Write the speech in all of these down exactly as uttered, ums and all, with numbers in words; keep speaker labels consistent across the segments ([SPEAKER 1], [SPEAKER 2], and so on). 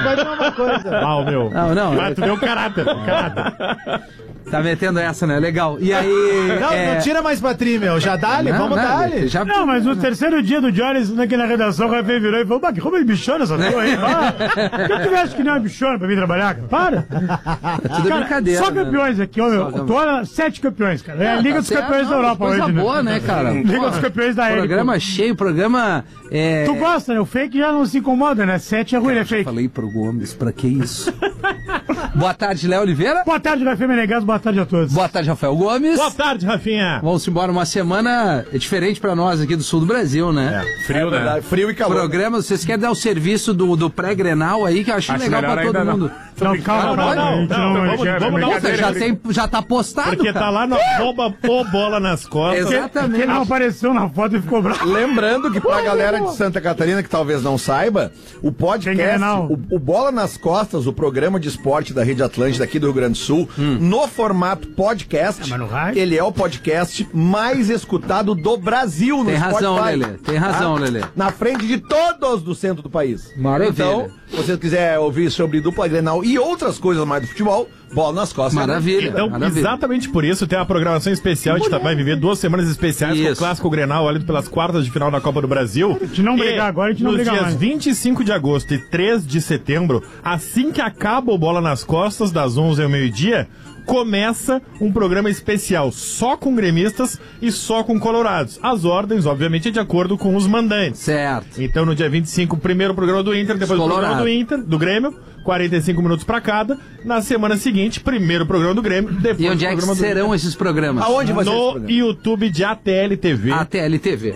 [SPEAKER 1] pede uma coisa.
[SPEAKER 2] Ah, o meu.
[SPEAKER 3] Não, não.
[SPEAKER 2] Mas tu deu caráter, caráter.
[SPEAKER 3] Tá metendo essa, né? Legal. E aí...
[SPEAKER 1] Não,
[SPEAKER 3] é...
[SPEAKER 1] não tira mais pra tri, meu. Já dá-lhe, vamos dar-lhe.
[SPEAKER 3] Já...
[SPEAKER 4] Não, mas no terceiro dia do Jones, aqui na redação, o Rafael virou e falou, bah, que roupa de bichona essa tua aí. Por que tu acha que não é bichona pra vir trabalhar, cara? Para.
[SPEAKER 3] É tudo
[SPEAKER 4] Cara,
[SPEAKER 3] brincadeira,
[SPEAKER 4] só
[SPEAKER 3] né?
[SPEAKER 4] campeões aqui, ó, meu. Tu olha, sete campeões, cara. É a
[SPEAKER 3] Ah,
[SPEAKER 4] Liga
[SPEAKER 3] tá
[SPEAKER 4] dos
[SPEAKER 3] certo,
[SPEAKER 4] Campeões
[SPEAKER 3] não,
[SPEAKER 4] da Europa
[SPEAKER 3] coisa
[SPEAKER 4] hoje,
[SPEAKER 3] boa,
[SPEAKER 4] né?
[SPEAKER 3] né, cara?
[SPEAKER 4] Liga dos Campeões da Érico.
[SPEAKER 3] Programa cheio, programa... É...
[SPEAKER 4] Tu gosta, né? O fake já não se incomoda, né? Sete é ruim, né,
[SPEAKER 3] Eu
[SPEAKER 4] fake?
[SPEAKER 3] falei pro Gomes, pra que isso? Boa tarde, Léo Oliveira.
[SPEAKER 4] Boa tarde, Rafael Menegas, boa tarde a todos.
[SPEAKER 3] Boa tarde, Rafael Gomes.
[SPEAKER 2] Boa tarde, Rafinha.
[SPEAKER 3] Vamos embora, uma semana diferente pra nós aqui do sul do Brasil, né?
[SPEAKER 2] É, frio,
[SPEAKER 5] É
[SPEAKER 2] né?
[SPEAKER 5] verdade, frio e calor.
[SPEAKER 3] Programa, vocês querem dar o serviço do, do pré-Grenal aí, que eu acho,
[SPEAKER 2] Acho
[SPEAKER 3] legal pra
[SPEAKER 2] melhor
[SPEAKER 3] todo
[SPEAKER 2] ainda
[SPEAKER 3] mundo.
[SPEAKER 2] não.
[SPEAKER 4] Não, calma,
[SPEAKER 2] Não,
[SPEAKER 4] calma.
[SPEAKER 2] não,
[SPEAKER 4] a gente
[SPEAKER 2] não,
[SPEAKER 4] não-
[SPEAKER 2] vamos-
[SPEAKER 4] já-
[SPEAKER 2] vamos dar um
[SPEAKER 3] Nossa, já,
[SPEAKER 2] Brincadeira,
[SPEAKER 3] tem, já tá postado,
[SPEAKER 2] Porque
[SPEAKER 3] cara.
[SPEAKER 2] tá lá na bomba, pô, bola nas costas.
[SPEAKER 3] Exatamente.
[SPEAKER 4] Ele não apareceu na foto e ficou bravo.
[SPEAKER 5] Lembrando que pra galera de Santa Catarina que talvez não saiba, o
[SPEAKER 4] Tem
[SPEAKER 5] podcast,
[SPEAKER 4] Grenal.
[SPEAKER 5] o, o Bola nas Costas, o programa de esporte da Rede Atlântida aqui do Rio Grande do Sul, no formato podcast,
[SPEAKER 4] mas no rádio?
[SPEAKER 5] ele é o podcast mais escutado do Brasil no
[SPEAKER 3] Tem razão,
[SPEAKER 5] Spotify.
[SPEAKER 3] Lelê, tem razão, Lelê.
[SPEAKER 5] Na frente de todos do centro do país.
[SPEAKER 3] Maravilha.
[SPEAKER 5] Então, se você quiser ouvir sobre dupla Grenal e outras coisas mais do futebol, Bola nas Costas.
[SPEAKER 3] Maravilha.
[SPEAKER 2] Então,
[SPEAKER 3] maravilha.
[SPEAKER 2] exatamente por isso, tem uma programação especial. A gente tá- vai viver duas semanas especiais com o
[SPEAKER 3] Isso.
[SPEAKER 2] Clássico Grenal ali pelas quartas de final da Copa do Brasil.
[SPEAKER 4] A gente não brigar
[SPEAKER 2] E
[SPEAKER 4] agora, a gente não
[SPEAKER 2] nos
[SPEAKER 4] briga
[SPEAKER 2] dias
[SPEAKER 4] mais.
[SPEAKER 2] vinte e cinco de agosto e três de setembro, assim que acaba o Bola nas Costas, das onze ao meio-dia, começa um programa especial só com gremistas e só com colorados. As ordens, obviamente, é de acordo com os mandantes.
[SPEAKER 3] Certo.
[SPEAKER 2] Então, no dia vinte e cinco, primeiro programa do Inter, depois o programa
[SPEAKER 3] Colorado.
[SPEAKER 2] do Inter, do Grêmio, quarenta e cinco minutos pra cada. Na semana seguinte, primeiro programa do Grêmio, depois
[SPEAKER 3] E onde
[SPEAKER 2] o
[SPEAKER 3] é que
[SPEAKER 2] programa do
[SPEAKER 3] serão esses programas?
[SPEAKER 5] Aonde vai ser esse
[SPEAKER 2] No
[SPEAKER 5] programa?
[SPEAKER 2] YouTube de A T L T V.
[SPEAKER 3] A T L T V.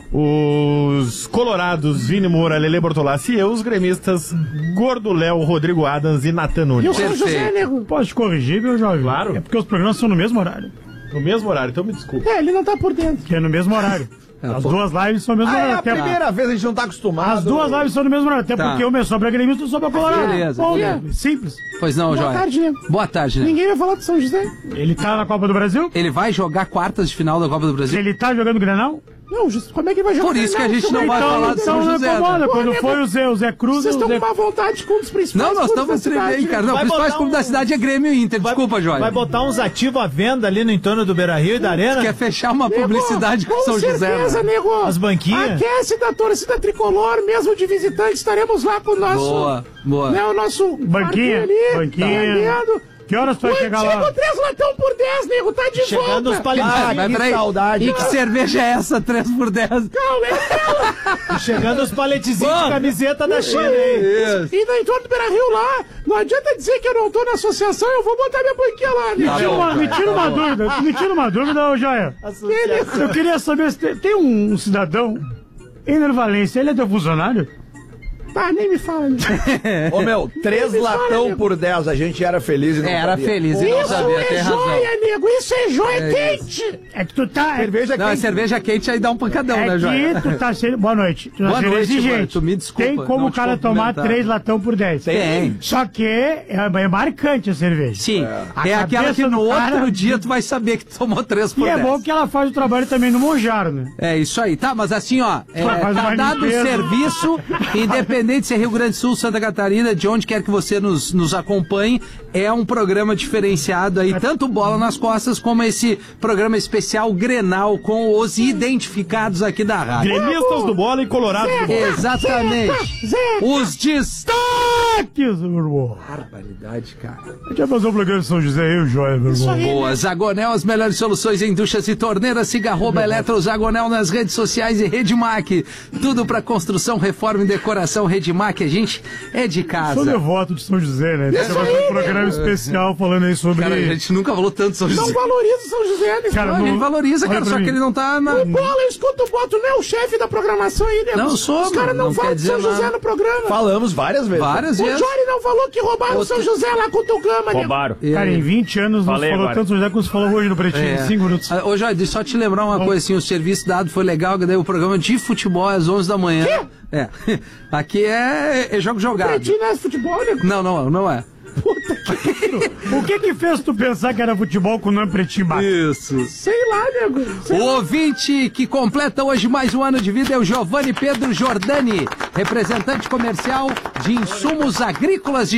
[SPEAKER 2] Os colorados, Vini Moura, Lele Bortolassi e eu, os gremistas, Gordo Léo, Rodrigo Adams e Natan
[SPEAKER 4] E o
[SPEAKER 2] Nunes.
[SPEAKER 4] São José,
[SPEAKER 3] Perfeito.
[SPEAKER 4] nego? Posso te corrigir, meu jovem?
[SPEAKER 2] Claro.
[SPEAKER 4] É porque os programas são no mesmo horário.
[SPEAKER 2] No mesmo horário, então me desculpa.
[SPEAKER 4] É, ele não tá por dentro. Que é no mesmo horário. As
[SPEAKER 3] pô.
[SPEAKER 4] duas lives são no mesmo
[SPEAKER 5] Ah, é
[SPEAKER 4] horário.
[SPEAKER 5] a
[SPEAKER 4] até-
[SPEAKER 5] primeira vez a gente não tá acostumado.
[SPEAKER 4] As duas lives são no mesmo horário. Até
[SPEAKER 3] Tá.
[SPEAKER 4] porque uma é só pra gremista e outra só pra colorado.
[SPEAKER 3] Beleza,
[SPEAKER 4] Bom,
[SPEAKER 3] beleza.
[SPEAKER 4] né? Simples.
[SPEAKER 3] Pois não, Joia.
[SPEAKER 4] tarde, nego.
[SPEAKER 3] Boa tarde, né?
[SPEAKER 4] Ninguém vai falar de São José. Ele tá na Copa do Brasil?
[SPEAKER 3] Ele vai jogar quartas de final da Copa do Brasil?
[SPEAKER 4] Ele tá jogando Grenal? Não, como é que vai jogar?
[SPEAKER 3] Por isso que a gente não vai
[SPEAKER 4] então,
[SPEAKER 3] falar de São
[SPEAKER 4] então
[SPEAKER 3] José,
[SPEAKER 4] Não incomoda,
[SPEAKER 3] né?
[SPEAKER 4] quando foi o Zé, o Zé Cruz...
[SPEAKER 6] Vocês
[SPEAKER 4] o
[SPEAKER 6] estão
[SPEAKER 4] Zé...
[SPEAKER 6] com má vontade com um dos principais
[SPEAKER 3] Não, nós
[SPEAKER 6] clubes da
[SPEAKER 3] estamos
[SPEAKER 6] cidade.
[SPEAKER 3] bem, cara. Não, o
[SPEAKER 1] Vai
[SPEAKER 3] principal
[SPEAKER 1] botar
[SPEAKER 3] clube
[SPEAKER 1] um-
[SPEAKER 3] da cidade é Grêmio e Inter. Desculpa, Joia.
[SPEAKER 1] Vai botar uns ativos à venda ali no entorno do Beira-Rio e da Arena?
[SPEAKER 3] Quer fechar uma
[SPEAKER 6] Nego,
[SPEAKER 3] publicidade com São José,
[SPEAKER 6] certeza,
[SPEAKER 3] né?
[SPEAKER 6] nego.
[SPEAKER 1] As banquinhas?
[SPEAKER 6] Aquece da torcida tricolor, mesmo de visitante, estaremos lá com o nosso...
[SPEAKER 3] Boa, boa.
[SPEAKER 6] Né, o nosso...
[SPEAKER 4] Banquinha,
[SPEAKER 6] parquinho ali,
[SPEAKER 4] banquinha.
[SPEAKER 6] tá vendendo.
[SPEAKER 4] Que horas tu vai
[SPEAKER 6] O
[SPEAKER 4] chegar lá?
[SPEAKER 6] antigo três latão por dez, nego, tá de
[SPEAKER 1] Chegando os
[SPEAKER 6] volta.
[SPEAKER 1] palitinhos.
[SPEAKER 5] Ah,
[SPEAKER 3] Mas
[SPEAKER 5] que
[SPEAKER 3] peraí,
[SPEAKER 5] saudade.
[SPEAKER 3] e que cerveja é essa, três por dez?
[SPEAKER 6] Calma, é aquela.
[SPEAKER 1] Chegando os paletezinhos
[SPEAKER 3] Bom.
[SPEAKER 1] de camiseta da China, hein?
[SPEAKER 3] Isso.
[SPEAKER 6] E no entorno do Beira-Rio lá, não adianta dizer que eu não tô na associação, eu vou botar minha banquinha lá,
[SPEAKER 4] Me
[SPEAKER 6] nego.
[SPEAKER 4] tira uma, me tira uma dúvida, me tira uma dúvida, ô Joia. Eu queria saber se tem, tem um, um cidadão em Nervalência, ele é teu funcionário?
[SPEAKER 6] Ah, nem me fala. Nego.
[SPEAKER 5] Ô meu, três
[SPEAKER 6] Me fala,
[SPEAKER 5] latão
[SPEAKER 6] nego.
[SPEAKER 5] por dez, a gente era feliz e não
[SPEAKER 3] Era
[SPEAKER 5] sabia.
[SPEAKER 3] feliz e não
[SPEAKER 6] Isso
[SPEAKER 3] sabia, tem
[SPEAKER 6] é
[SPEAKER 3] razão.
[SPEAKER 6] joia, nego, isso é joia
[SPEAKER 3] É
[SPEAKER 6] quente.
[SPEAKER 4] É que tu tá...
[SPEAKER 5] Cerveja
[SPEAKER 3] Não, é
[SPEAKER 5] quente.
[SPEAKER 3] cerveja quente aí dá um pancadão, né,
[SPEAKER 4] É
[SPEAKER 3] Joia?
[SPEAKER 4] que tu tá sendo... Boa noite. Tu tá
[SPEAKER 3] Boa
[SPEAKER 4] sendo
[SPEAKER 3] noite,
[SPEAKER 4] exigente.
[SPEAKER 3] mano, tu me desculpa,
[SPEAKER 4] Tem como
[SPEAKER 3] não
[SPEAKER 4] o
[SPEAKER 3] te
[SPEAKER 4] cara tomar
[SPEAKER 3] cumprimentar.
[SPEAKER 4] três latão por dez.
[SPEAKER 3] Tem.
[SPEAKER 4] Só que é, é marcante a cerveja.
[SPEAKER 3] Sim,
[SPEAKER 4] A
[SPEAKER 3] é aquela
[SPEAKER 4] cabeça
[SPEAKER 3] que no
[SPEAKER 4] do cara-
[SPEAKER 3] outro dia tu vai saber que tu tomou três
[SPEAKER 4] E
[SPEAKER 3] por
[SPEAKER 4] é
[SPEAKER 3] dez.
[SPEAKER 4] bom que ela faz o trabalho também no Monjaro, né?
[SPEAKER 3] É isso aí, tá? Mas assim, ó, é,
[SPEAKER 4] Faz
[SPEAKER 3] tá
[SPEAKER 4] uma
[SPEAKER 3] dado o
[SPEAKER 4] limpeza.
[SPEAKER 3] serviço, independente se é Rio Grande do Sul, Santa Catarina, de onde quer que você nos, nos acompanhe, é um programa diferenciado aí, tanto Bola nas Costas, como esse programa especial Grenal, com os identificados aqui da rádio.
[SPEAKER 2] Gremistas do Bola e Colorados do Bola.
[SPEAKER 3] Exatamente.
[SPEAKER 6] Zeca.
[SPEAKER 3] Os destaques.
[SPEAKER 4] Aqui, meu irmão.
[SPEAKER 3] Barbaridade, cara.
[SPEAKER 4] A gente vai fazer um programa de São José, eu e o Joia, meu irmão.
[SPEAKER 3] Boa, Zagonel, as melhores soluções em duchas e torneiras. Siga arroba Eletro Zagonel nas redes sociais e Redmac. Tudo pra construção, reforma e decoração. Redmac, a gente é de
[SPEAKER 4] Sou
[SPEAKER 3] casa.
[SPEAKER 4] devoto de São José, né? Você vai fazer um programa especial falando aí sobre...
[SPEAKER 3] Cara, a gente nunca falou tanto São
[SPEAKER 6] Não
[SPEAKER 3] José.
[SPEAKER 6] valoriza o São José, nego.
[SPEAKER 4] Cara,
[SPEAKER 3] Não, a gente
[SPEAKER 4] não-
[SPEAKER 3] valoriza,
[SPEAKER 4] olha
[SPEAKER 3] cara,
[SPEAKER 4] pra
[SPEAKER 3] só
[SPEAKER 4] mim.
[SPEAKER 3] que ele não tá na...
[SPEAKER 6] O Bola, eu escuto o Boto, não é o chefe da programação aí, nego.
[SPEAKER 3] Não, eu sou,
[SPEAKER 6] Os caras
[SPEAKER 3] mano,
[SPEAKER 6] não,
[SPEAKER 3] não
[SPEAKER 6] falam
[SPEAKER 3] quer
[SPEAKER 6] de São
[SPEAKER 3] dizer
[SPEAKER 6] José
[SPEAKER 3] nada.
[SPEAKER 6] no programa.
[SPEAKER 5] Falamos várias vezes.
[SPEAKER 3] Várias
[SPEAKER 6] O
[SPEAKER 3] vezes.
[SPEAKER 6] Jory não falou que roubaram o São José lá com o Tugama, nego.
[SPEAKER 2] Roubaram.
[SPEAKER 4] Cara, em vinte anos não se
[SPEAKER 2] Falei
[SPEAKER 4] falou
[SPEAKER 2] agora.
[SPEAKER 4] tanto São José como se falou hoje no Pretinho,
[SPEAKER 3] É.
[SPEAKER 4] em cinco minutos.
[SPEAKER 3] Ah, Ô, Jorge, deixa eu só te lembrar uma coisa, assim, o serviço dado foi legal, que daí o programa de futebol é às onze da manhã. É. Aqui é, é jogo jogado.
[SPEAKER 6] Pretinho não é futebol, nego.
[SPEAKER 3] Não, não, não é.
[SPEAKER 4] Puta que... O que que fez tu pensar que era futebol com o nome Pretinho Básico?
[SPEAKER 3] Isso.
[SPEAKER 6] Sei lá, nego. Sei
[SPEAKER 3] O ouvinte que completa hoje mais um ano de vida é o Giovanni Pedro Giordani, representante comercial de insumos agrícolas de